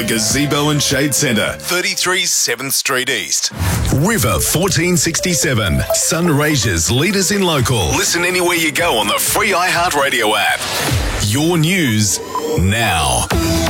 the Gazebo and Shade Centre, 33 7th Street East. River 1467, Sunraysia's leaders in local. Listen anywhere you go on the free iHeartRadio app. Your news now.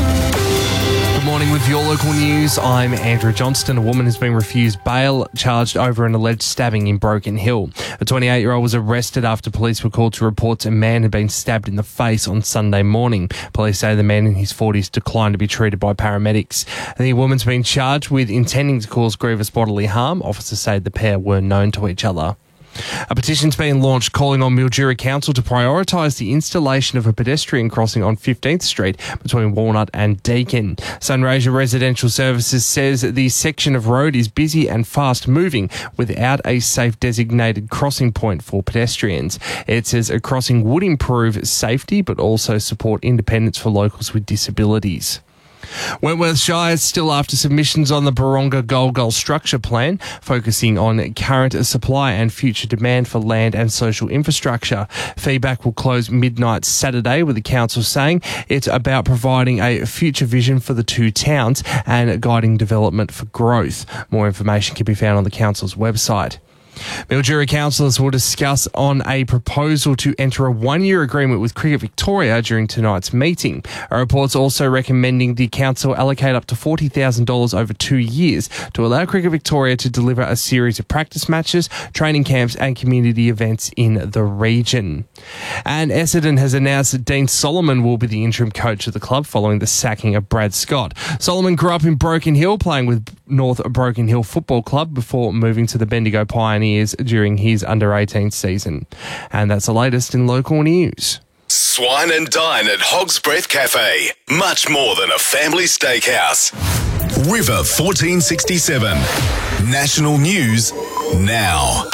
Good morning with your local news. I'm Andrew Johnston. A woman has been refused bail, charged over an alleged stabbing in Broken Hill. A 28-year-old was arrested after police were called to reports a man had been stabbed in the face on Sunday morning. Police say the man in his 40s declined to be treated by paramedics. The woman's been charged with intending to cause grievous bodily harm. Officers say the pair were known to each other. A petition's been launched calling on Mildura Council to prioritise the installation of a pedestrian crossing on 15th Street between Walnut and Deakin. Sunraysia Residential Services says the section of road is busy and fast moving without a safe designated crossing point for pedestrians. It says a crossing would improve safety but also support independence for locals with disabilities. Wentworth Shire is still after submissions on the Baronga Golgol structure plan, focusing on current supply and future demand for land and social infrastructure. Feedback will close midnight Saturday, with the council saying it's about providing a future vision for the two towns and guiding development for growth. More information can be found on the council's website. Mildura councillors will discuss on a proposal to enter a one-year agreement with Cricket Victoria during tonight's meeting. A report's also recommending the council allocate up to $40,000 over 2 years to allow Cricket Victoria to deliver a series of practice matches, training camps and community events in the region. And Essendon has announced that Dean Solomon will be the interim coach of the club following the sacking of Brad Scott. Solomon grew up in Broken Hill, playing with North Broken Hill Football Club before moving to the Bendigo Pioneers during his under-18 season. And that's the latest in local news. Swine and dine at Hog's Breath Cafe. Much more than a family steakhouse. River 1467. National news now.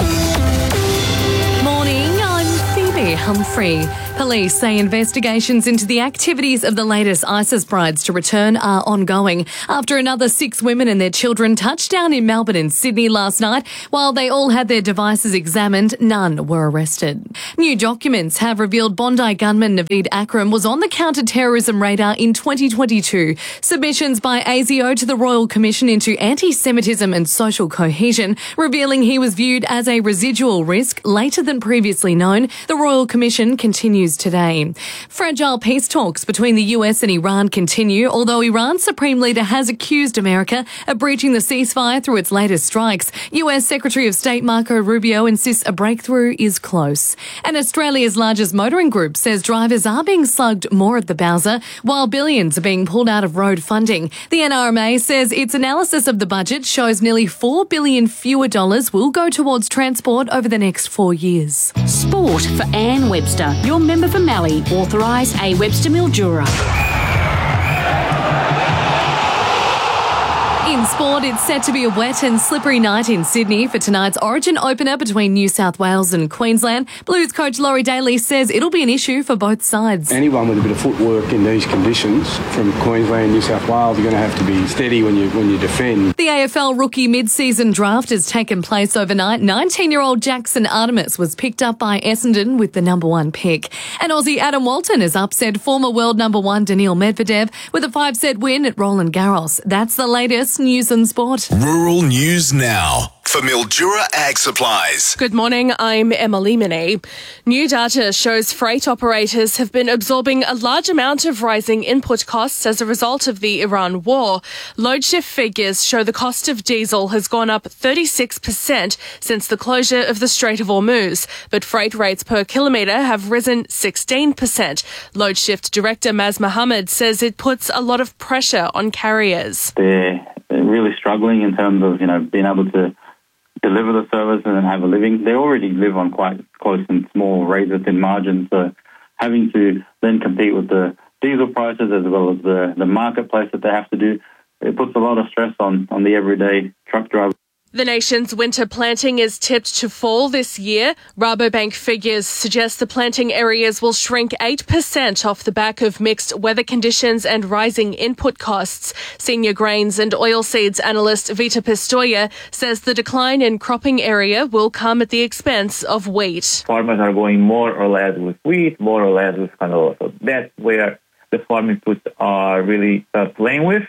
Morning, I'm Phoebe Humphrey. Police say investigations into the activities of the latest ISIS brides to return are ongoing after another 6 women and their children touched down in Melbourne and Sydney last night. While they all had their devices examined, none were arrested. New documents have revealed Bondi gunman Naveed Akram was on the counter-terrorism radar in 2022. Submissions by ASIO to the Royal Commission into Anti-Semitism and Social Cohesion revealing he was viewed as a residual risk later than previously known. The Royal Commission continues today. Fragile peace talks between the US and Iran continue, although Iran's Supreme Leader has accused America of breaching the ceasefire through its latest strikes. US Secretary of State Marco Rubio insists a breakthrough is close. And Australia's largest motoring group says drivers are being slugged more at the Bowser, while billions are being pulled out of road funding. The NRMA says its analysis of the budget shows nearly $4 billion fewer dollars will go towards transport over the next 4 years. Sport for Anne Webster. Your member for Mallee, authorised A. Webster Mildura. In sport, it's set to be a wet and slippery night in Sydney for tonight's Origin opener between New South Wales and Queensland. Blues coach Laurie Daly says it'll be an issue for both sides. Anyone with a bit of footwork in these conditions from Queensland and New South Wales, you're going to have to be steady when you defend. The AFL rookie mid-season draft has taken place overnight. 19-year-old Jackson Artemis was picked up by Essendon with the number 1 pick. And Aussie Adam Walton has upset former world number 1 Daniil Medvedev with a 5-set win at Roland Garros. That's the latest news and sport. Rural news now for Mildura Ag Supplies. Good morning, I'm Emily Minney. New data shows freight operators have been absorbing a large amount of rising input costs as a result of the Iran war. Load shift figures show the cost of diesel has gone up 36% since the closure of the Strait of Hormuz, but freight rates per kilometre have risen 16%. Load shift director Maz Mohammed says it puts a lot of pressure on carriers. They're really struggling in terms of, being able to deliver the service and then have a living. They already live on quite close and small razor-thin margins, so having to then compete with the diesel prices as well as the marketplace that they have to do, it puts a lot of stress on the everyday truck driver. The nation's winter planting is tipped to fall this year. Rabobank figures suggest the planting areas will shrink 8% off the back of mixed weather conditions and rising input costs. Senior grains and oilseeds analyst Vita Pistoia says the decline in cropping area will come at the expense of wheat. Farmers are going more or less with wheat, more or less with canola. So that's where the farm inputs are really playing with.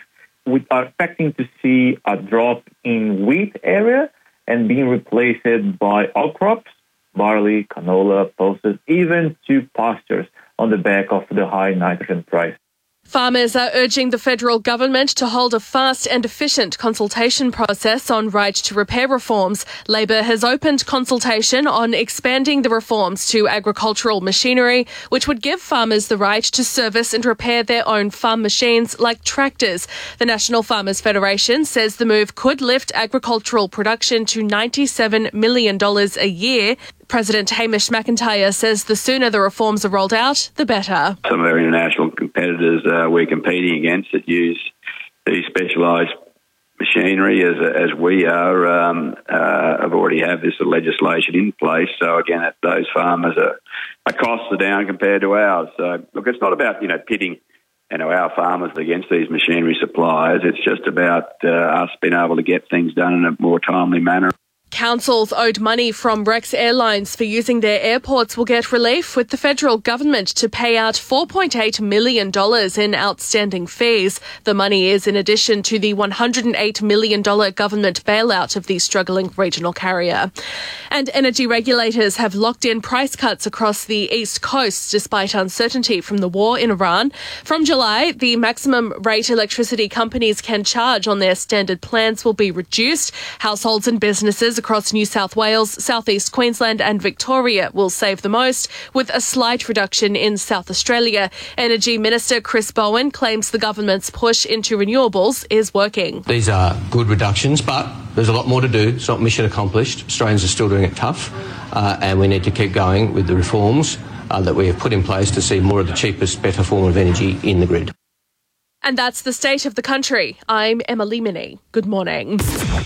we are expecting to see a drop in wheat area and being replaced by outcrops, barley, canola, pulses, even to pastures on the back of the high nitrogen price. Farmers are urging the federal government to hold a fast and efficient consultation process on right to repair reforms. Labor has opened consultation on expanding the reforms to agricultural machinery, which would give farmers the right to service and repair their own farm machines like tractors. The National Farmers Federation says the move could lift agricultural production to $97 million a year. President Hamish McIntyre says the sooner the reforms are rolled out, the better. Some of our international competitors we're competing against that use these specialised machinery as we are have already have this legislation in place. So again, those farmers our costs are down compared to ours. So look, it's not about pitting our farmers against these machinery suppliers. It's just about us being able to get things done in a more timely manner. Councils owed money from Rex Airlines for using their airports will get relief, with the federal government to pay out $4.8 million in outstanding fees. The money is in addition to the $108 million government bailout of the struggling regional carrier. And energy regulators have locked in price cuts across the East Coast despite uncertainty from the war in Iran. From July, the maximum rate electricity companies can charge on their standard plans will be reduced. Households and businesses across New South Wales, southeast Queensland and Victoria will save the most, with a slight reduction in South Australia. Energy Minister Chris Bowen claims the government's push into renewables is working. These are good reductions, but there's a lot more to do. It's not mission accomplished. Australians are still doing it tough, and we need to keep going with the reforms that we have put in place to see more of the cheapest, better form of energy in the grid. And that's the state of the country. I'm Emily Minnie. Good morning.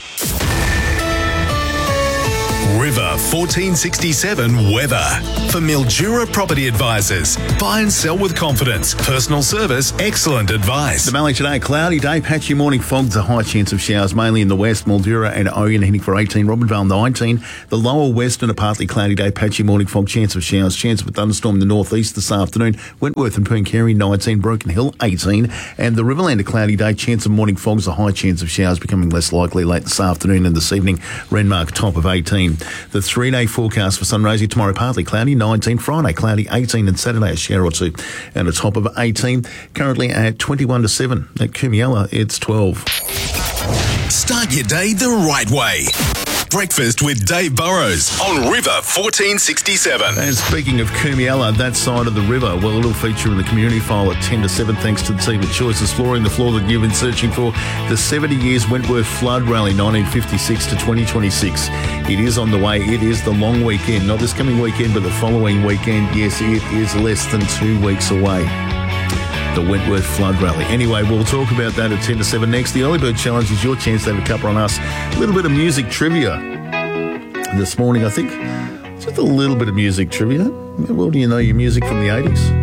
River 1467 weather. For Mildura Property Advisors. Buy and sell with confidence. Personal service, excellent advice. The Valley today, cloudy day, patchy morning fogs, a high chance of showers, mainly in the west. Mildura and Oyen heading for 18, Robinvale 19. The lower western, a partly cloudy day, patchy morning fog, chance of showers, chance of a thunderstorm in the northeast this afternoon. Wentworth and Pooncarie 19, Broken Hill 18. And the Riverland, a cloudy day, chance of morning fogs, a high chance of showers becoming less likely late this afternoon and this evening. Renmark top of 18. The 3-day forecast for Sunraysia tomorrow, partly cloudy, 19. Friday, cloudy, 18. And Saturday, a shower or two. And a top of 18. Currently at 21-7. At Coomiella, it's 12. Start your day the right way. Breakfast with Dave Burrows on River 1467. And speaking of Coomiella, that side of the river, well, it'll feature in the community file at 10 to 7 thanks to the team at Choices Flooring, the floor that you've been searching for. The 70 Years Wentworth Flood Rally 1956 to 2026. It is on the way. It is the long weekend, not this coming weekend, but the following weekend. Yes, it is less than 2 weeks away. The Wentworth Flood Rally. Anyway, we'll talk about that at 10 to 7 next. The Early Bird Challenge is your chance to have a cuppa on us. A little bit of music trivia this morning, I think. Just a little bit of music trivia. Well, do you know your music from the 80s?